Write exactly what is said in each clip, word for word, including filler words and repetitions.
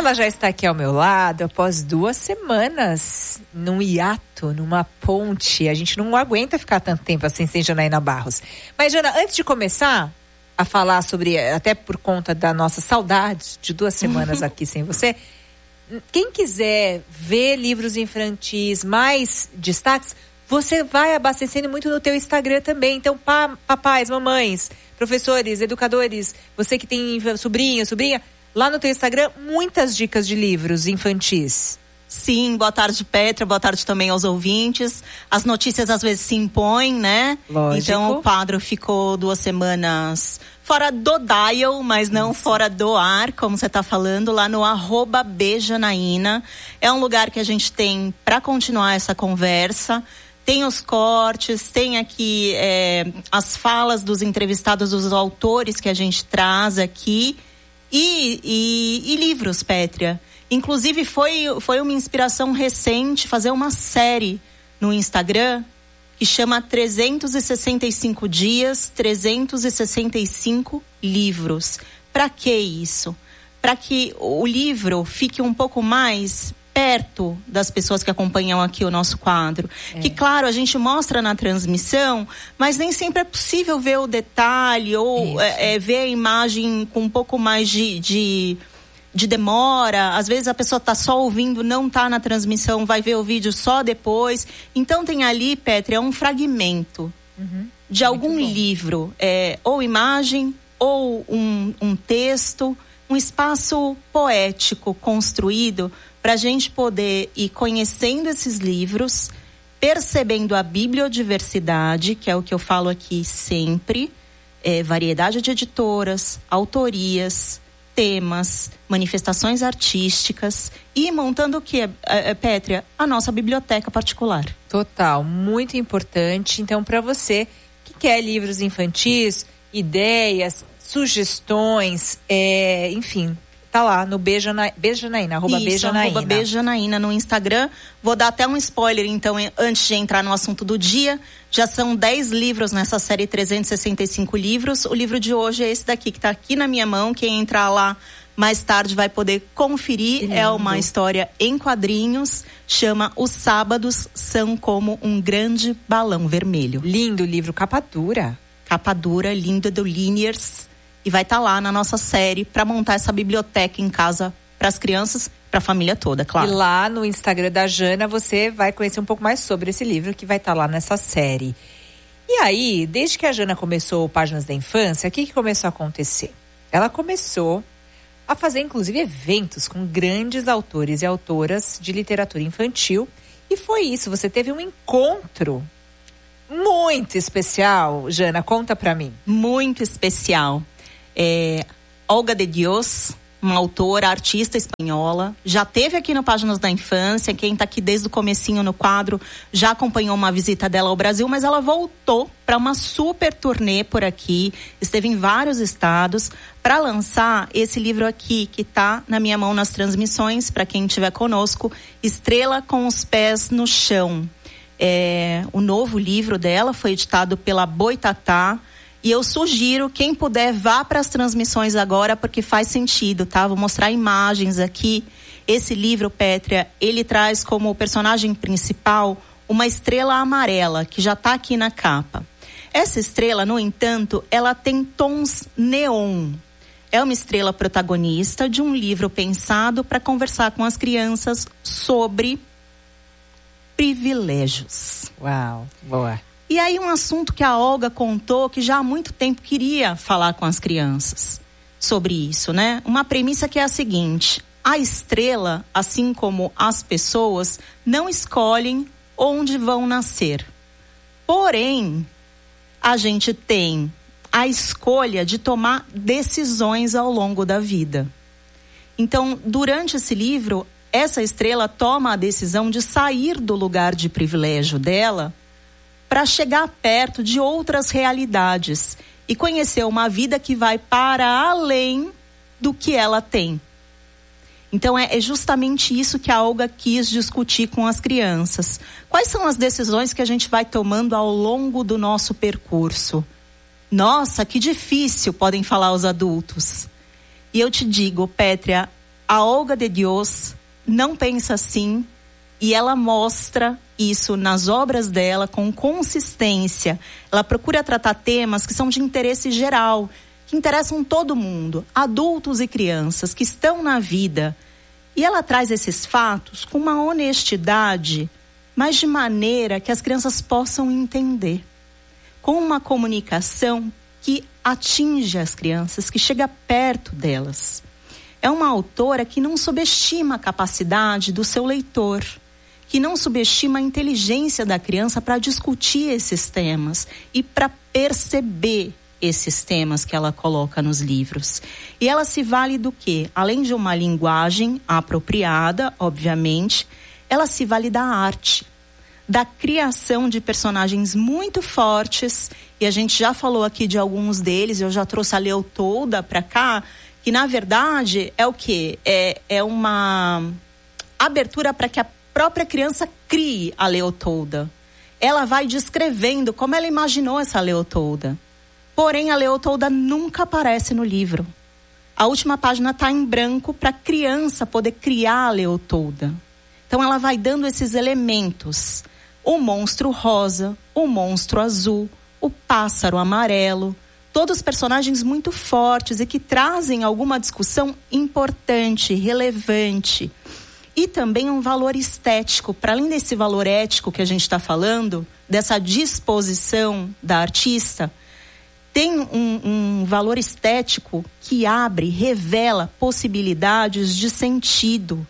ela já está aqui ao meu lado após duas semanas num hiato, numa ponte. A gente não aguenta ficar tanto tempo assim sem Janaína Barros. Mas, Jana, antes de começar a falar sobre, até por conta da nossa saudade de duas semanas aqui sem você, quem quiser ver livros infantis, mais destaques, você vai abastecendo muito no teu Instagram também. Então, pa, papais, mamães, professores, educadores, você que tem sobrinho, sobrinha, lá no teu Instagram, muitas dicas de livros infantis. Sim, boa tarde, Petra, boa tarde também aos ouvintes. As notícias às vezes se impõem, né? Lógico. Então o quadro ficou duas semanas fora do dial, mas não Isso. fora do ar, como você está falando, lá no arroba Bjanaína. É um lugar que a gente tem para continuar essa conversa. Tem os cortes, tem aqui é, as falas dos entrevistados, dos autores que a gente traz aqui. E, e, e livros, Pétria. Inclusive foi, foi uma inspiração recente fazer uma série no Instagram que chama trezentos e sessenta e cinco dias, trezentos e sessenta e cinco livros. Para que isso? Para que o livro fique um pouco mais perto das pessoas que acompanham aqui o nosso quadro. É. Que, claro, a gente mostra na transmissão, mas nem sempre é possível ver o detalhe ou é, é, ver a imagem com um pouco mais de, de, de demora. Às vezes a pessoa está só ouvindo, não está na transmissão, vai ver o vídeo só depois. Então tem ali, Pétria, um fragmento uhum. de algum livro, é, ou imagem, ou um, um texto, um espaço poético construído para a gente poder ir conhecendo esses livros, percebendo a bibliodiversidade, que é o que eu falo aqui sempre, é, variedade de editoras, autorias, temas, manifestações artísticas e montando o que, é, é, Pétria? A nossa biblioteca particular. Total, muito importante. Então, para você que quer livros infantis, ideias, sugestões, é, enfim... Tá lá no Bjanaína, Bjanaína, arroba Isso, Bjanaína. arroba Bjanaína no Instagram. Vou dar até um spoiler, então, antes de entrar no assunto do dia. Já são dez livros nessa série trezentos e sessenta e cinco livros. O livro de hoje é esse daqui, que tá aqui na minha mão. Quem entrar lá mais tarde vai poder conferir. É uma história em quadrinhos. Chama Os Sábados São Como um Grande Balão Vermelho. Lindo o livro, capa dura. Capa dura, lindo, do Liniers. E vai estar tá lá na nossa série para montar essa biblioteca em casa para as crianças, para a família toda, claro. E lá no Instagram da Jana você vai conhecer um pouco mais sobre esse livro que vai estar tá lá nessa série. E aí, desde que a Jana começou Páginas da Infância, o que, que começou a acontecer? Ela começou a fazer, inclusive, eventos com grandes autores e autoras de literatura infantil. E foi isso, você teve um encontro muito especial, Jana, conta para mim. Muito especial. É, Olga de Dios, uma autora, artista espanhola, já teve aqui no Páginas da Infância. Quem está aqui desde o comecinho no quadro já acompanhou uma visita dela ao Brasil, mas ela voltou para uma super turnê por aqui, esteve em vários estados para lançar esse livro aqui que está na minha mão nas transmissões, para quem estiver conosco, Estrela com os Pés no Chão. É, o novo livro dela foi editado pela Boitatá. E eu sugiro, quem puder, vá para as transmissões agora, porque faz sentido, tá? Vou mostrar imagens aqui. Esse livro, Pétria, ele traz como personagem principal uma estrela amarela, que já está aqui na capa. Essa estrela, no entanto, ela tem tons neon. É uma estrela protagonista de um livro pensado para conversar com as crianças sobre privilégios. Uau, boa. E aí um assunto que a Olga contou que já há muito tempo queria falar com as crianças sobre isso, né? Uma premissa que é a seguinte: a estrela, assim como as pessoas, não escolhem onde vão nascer. Porém, a gente tem a escolha de tomar decisões ao longo da vida. Então, durante esse livro, essa estrela toma a decisão de sair do lugar de privilégio dela para chegar perto de outras realidades e conhecer uma vida que vai para além do que ela tem. Então é, é justamente isso que a Olga quis discutir com as crianças. Quais são as decisões que a gente vai tomando ao longo do nosso percurso? Nossa, que difícil, podem falar os adultos. E eu te digo, Pétria, A Olga de Dios não pensa assim, e ela mostra isso nas obras dela com consistência. Ela procura tratar temas que são de interesse geral, que interessam todo mundo, adultos e crianças que estão na vida. E ela traz esses fatos com uma honestidade, mas de maneira que as crianças possam entender. Com uma comunicação que atinge as crianças, que chega perto delas. É uma autora que não subestima a capacidade do seu leitor, que não subestima a inteligência da criança para discutir esses temas e para perceber esses temas que ela coloca nos livros. E ela se vale do quê? Além de uma linguagem apropriada, obviamente, ela se vale da arte, da criação de personagens muito fortes, e a gente já falou aqui de alguns deles, eu já trouxe a Leotolda para cá, que na verdade é o quê? É, é uma abertura para que a própria criança crie a Leotolda. Ela vai descrevendo como ela imaginou essa Leotolda. Porém, a Leotolda nunca aparece no livro. A última página está em branco para a criança poder criar a Leotolda. Então ela vai dando esses elementos. O monstro rosa, o monstro azul, o pássaro amarelo. Todos personagens muito fortes e que trazem alguma discussão importante, relevante. E também um valor estético, para além desse valor ético que a gente está falando, dessa disposição da artista, tem um, um valor estético que abre, revela possibilidades de sentido.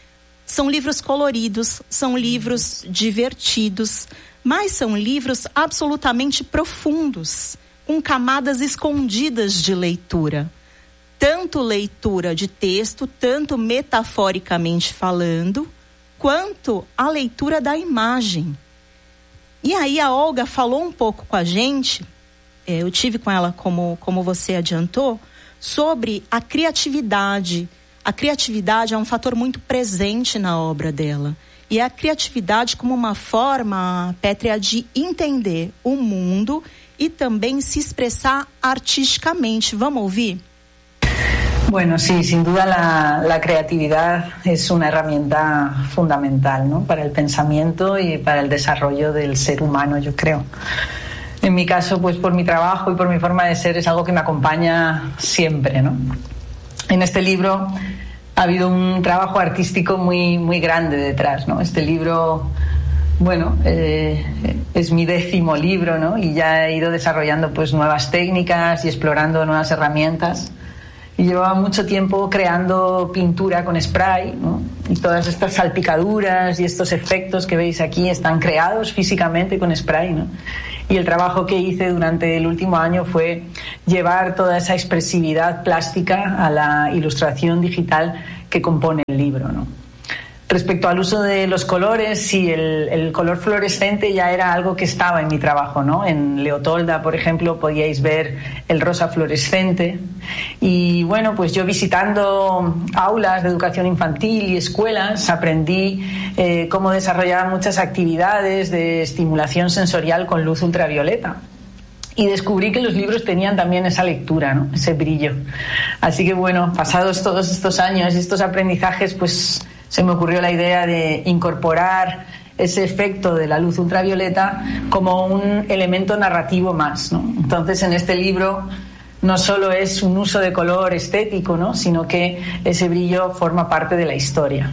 São livros coloridos, são livros divertidos, mas são livros absolutamente profundos, com camadas escondidas de leitura. Tanto leitura de texto, tanto metaforicamente falando, quanto a leitura da imagem. E aí a Olga falou um pouco com a gente, eu tive com ela, como, como você adiantou, sobre a criatividade. A criatividade é um fator muito presente na obra dela. E a criatividade como uma forma, Pétrea, de entender o mundo e também se expressar artisticamente. Vamos ouvir? Bueno, sí, sin duda la, la creatividad es una herramienta fundamental, ¿no? Para el pensamiento y para el desarrollo del ser humano, yo creo. En mi caso, pues por mi trabajo y por mi forma de ser, es algo que me acompaña siempre, ¿no? En este libro ha habido un trabajo artístico muy, muy grande detrás, ¿no? Este libro, bueno, eh, es mi décimo libro, ¿no? Y ya he ido desarrollando pues nuevas técnicas y explorando nuevas herramientas. Y llevaba mucho tiempo creando pintura con spray, ¿no? Y todas estas salpicaduras y estos efectos que veis aquí están creados físicamente con spray, ¿no? Y el trabajo que hice durante el último año fue llevar toda esa expresividad plástica a la ilustración digital que compone el libro, ¿no? Respecto al uso de los colores, sí, el, el color fluorescente ya era algo que estaba en mi trabajo, ¿no? En Leotolda, por ejemplo, podíais ver el rosa fluorescente. Y bueno, pues yo visitando aulas de educación infantil y escuelas aprendí eh, cómo desarrollar muchas actividades de estimulación sensorial con luz ultravioleta. Y descubrí que los libros tenían también esa lectura, ¿no? Ese brillo. Así que bueno, pasados todos estos años y estos aprendizajes, pues se me ocurrió la idea de incorporar ese efecto de la luz ultravioleta como un elemento narrativo más, ¿no? Entonces, en este libro no solo es un uso de color estético, ¿no? Sino que ese brillo forma parte de la historia.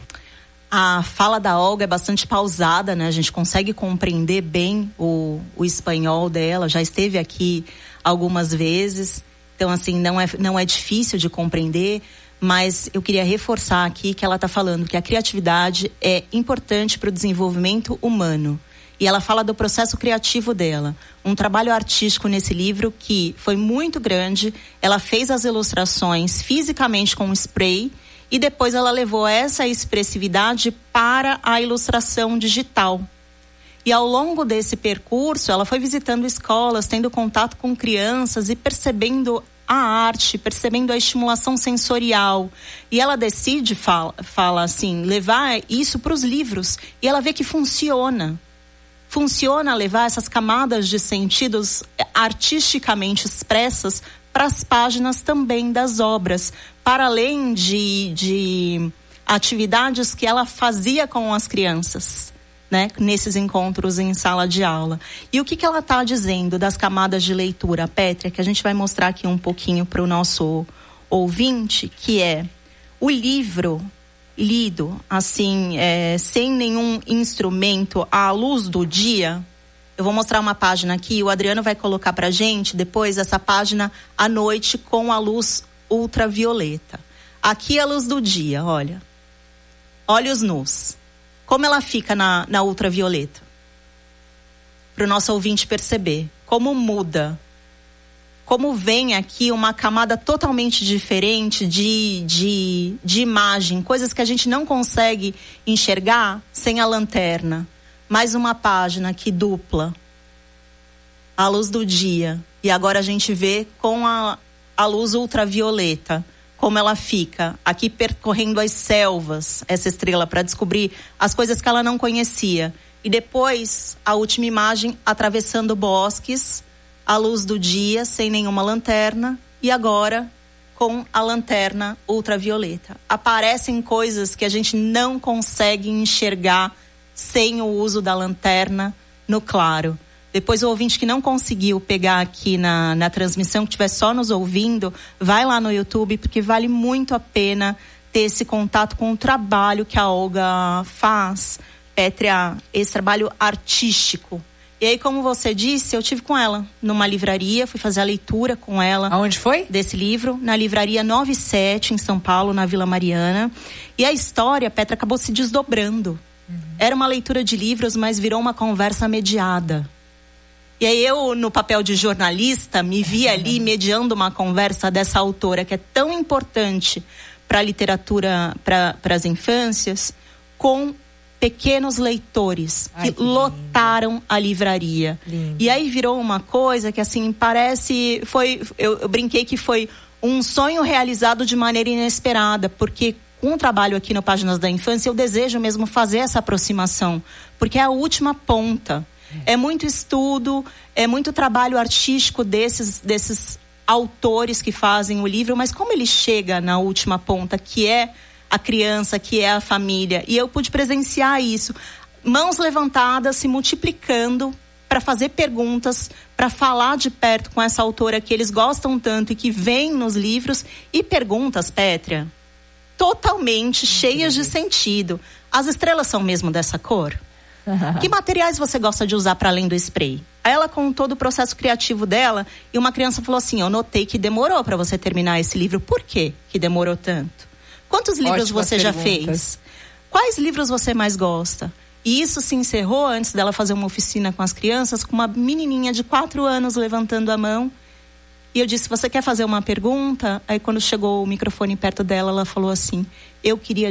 A fala da Olga é bastante pausada, né? A gente consegue compreender bem o, o espanhol dela, já esteve aqui algumas vezes, então assim, não é, não é difícil de compreender. Mas eu queria reforçar aqui que ela está falando que a criatividade é importante para o desenvolvimento humano. E ela fala do processo criativo dela. Um trabalho artístico nesse livro que foi muito grande. Ela fez as ilustrações fisicamente com spray e depois ela levou essa expressividade para a ilustração digital. E ao longo desse percurso, ela foi visitando escolas, tendo contato com crianças e percebendo a arte, percebendo a estimulação sensorial. E ela decide, fala, fala assim, levar isso para os livros. E ela vê que funciona. Funciona levar essas camadas de sentidos artisticamente expressas para as páginas também das obras. para além de, de atividades que ela fazia com as crianças, né, nesses encontros em sala de aula. E o que, que ela está dizendo das camadas de leitura, Pétria, que a gente vai mostrar aqui um pouquinho para o nosso ouvinte, que é o livro lido, assim, é, sem nenhum instrumento, à luz do dia. Eu vou mostrar uma página aqui, o Adriano vai colocar pra gente depois essa página à noite com a luz ultravioleta. Aqui a luz do dia, olha. Olhos nus. Como ela fica na, na ultravioleta? Para o nosso ouvinte perceber. Como muda. Como vem aqui uma camada totalmente diferente de, de, de imagem. Coisas que a gente não consegue enxergar sem a lanterna. Mais uma página aqui dupla. A luz do dia. E agora a gente vê com a, a luz ultravioleta. Como ela fica aqui percorrendo as selvas, essa estrela, para descobrir as coisas que ela não conhecia. E depois, a última imagem, atravessando bosques, à luz do dia, sem nenhuma lanterna. E agora, com a lanterna ultravioleta. Aparecem coisas que a gente não consegue enxergar sem o uso da lanterna no claro. Depois o ouvinte que não conseguiu pegar aqui na, na transmissão, que estiver só nos ouvindo, vai lá no YouTube, porque vale muito a pena ter esse contato com o trabalho que a Olga faz, Pétria, esse trabalho artístico. E aí, como você disse, eu tive com ela numa livraria, fui fazer a leitura com ela. Aonde foi? Desse livro, na livraria nove sete, em São Paulo, na Vila Mariana. E a história, Pétria, acabou se desdobrando. Uhum. Era uma leitura de livros, mas virou uma conversa mediada. E aí eu, no papel de jornalista, me vi ali mediando uma conversa dessa autora que é tão importante para a literatura, para as infâncias, com pequenos leitores. Ai, que, que lotaram a livraria. Lindo. E aí virou uma coisa que, assim, parece... foi eu, eu brinquei que foi um sonho realizado de maneira inesperada, porque com o trabalho aqui no Páginas da Infância, eu desejo mesmo fazer essa aproximação, porque é a última ponta. É muito estudo, é muito trabalho artístico desses, desses autores que fazem o livro, mas como ele chega na última ponta, que é a criança, que é a família, e eu pude presenciar isso, mãos levantadas, se multiplicando para fazer perguntas, para falar de perto com essa autora que eles gostam tanto e que vem nos livros, e perguntas, Pétria, totalmente cheias de sentido. As estrelas são mesmo dessa cor? Que materiais você gosta de usar para além do spray? Aí ela contou do processo criativo dela e uma criança falou assim, eu notei que demorou para você terminar esse livro. Por quê que demorou tanto? Quantos livros Ótimas você perguntas. Já fez? Quais livros você mais gosta? E isso se encerrou antes dela fazer uma oficina com as crianças, com uma menininha de quatro anos levantando a mão. E eu disse, você quer fazer uma pergunta? Aí quando chegou o microfone perto dela, ela falou assim, eu queria